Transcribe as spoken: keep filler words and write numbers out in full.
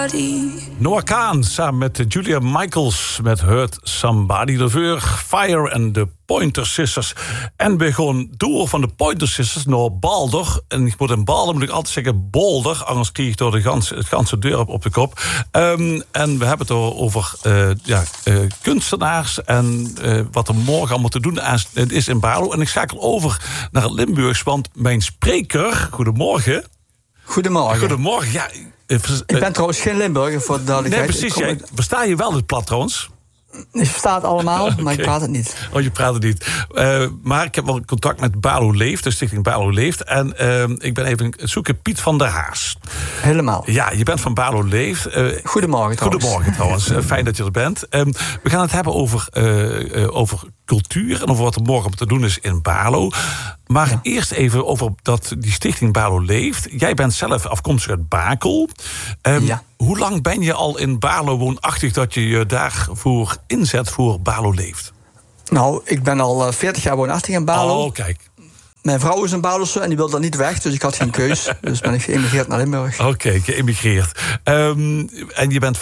somebody. Noah Kahan samen met Julia Michaels met Hurt Somebody. Daarvoor Fire and the Pointer Sisters. En we gaan door van de Pointer Sisters naar Balder. En ik moet in Balder moet ik altijd zeggen Boulder. Anders krijg ik door de ganse, het ganse deur op, op de kop. Um, en we hebben het over uh, ja, uh, kunstenaars. En uh, wat er morgen allemaal te doen is in Barlo. En ik schakel over naar het Limburgs. Want mijn spreker, goedemorgen. Goedemorgen. Goedemorgen, ja. Ik ben trouwens geen Limburger, voor de duidelijkheid. Nee, precies. Jij, versta je wel het plat trouwens? Ik versta het allemaal, maar okay. Ik praat het niet. Oh, je praat het niet. Uh, maar ik heb wel contact met Barlo Leeft, de stichting Barlo Leeft. En uh, ik ben even zoeken Piet van der Haas. Helemaal. Ja, je bent van Barlo Leeft. Uh, Goedemorgen trouwens. Goedemorgen trouwens. Uh, fijn dat je er bent. Um, we gaan het hebben over, uh, uh, over cultuur en over wat er morgen te doen is in Barlo. Maar ja. eerst even over dat, die stichting Barlo Leeft. Jij bent zelf afkomstig uit Bakel. Um, ja. Hoe lang ben je al in Barlo woonachtig dat je je daarvoor inzet voor Barlo Leeft? Nou, ik ben al veertig jaar woonachtig in Barlo. Oh, kijk. Mijn vrouw is een Barlose en die wilde dat niet weg, dus ik had geen keus. Dus ben ik geëmigreerd naar Limburg. Oké, okay, geëmigreerd. Um, en je bent